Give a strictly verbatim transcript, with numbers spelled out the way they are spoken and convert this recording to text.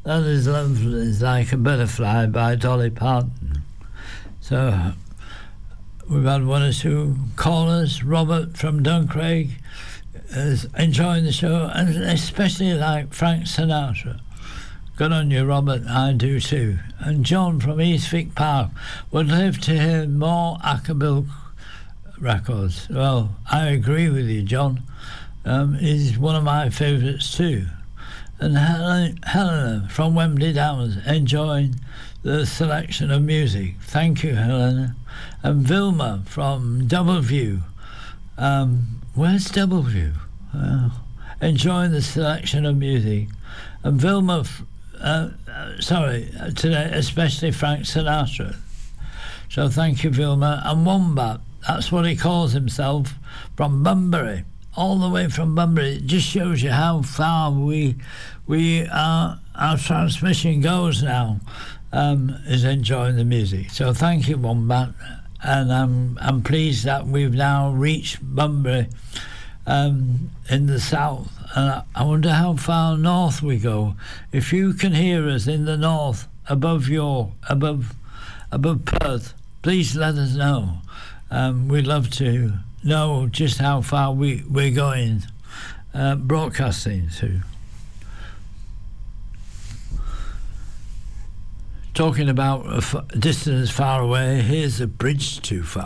That is Lovely is Like a Butterfly by Dolly Parton. So we've had one or two callers. Robert from Duncraig is enjoying the show, and especially like Frank Sinatra. Good on you, Robert. I do too. And John from Eastwick Park would live to hear more Acapulco records. Well, I agree with you, John. Um, he's one of my favourites too. And Helen, Helena from Wembley Downs enjoying the selection of music. Thank you, Helena. And Vilma from Doubleview. Um, where's Doubleview? Uh, enjoying the selection of music. And Vilma, uh, uh, sorry, today, especially Frank Sinatra. So thank you, Vilma. And Wombat, that's what he calls himself, from Bunbury. All the way from Bunbury. It just shows you how far we we are, our transmission goes now. Um, is enjoying the music. So thank you, Wombat, and I'm I'm pleased that we've now reached Bunbury um, in the south. And I, I wonder how far north we go. If you can hear us in the north, above your above above Perth, please let us know. Um, we'd love to know just how far we, we're going uh, broadcasting to. Talking about a f- distance far away, here's a bridge too far.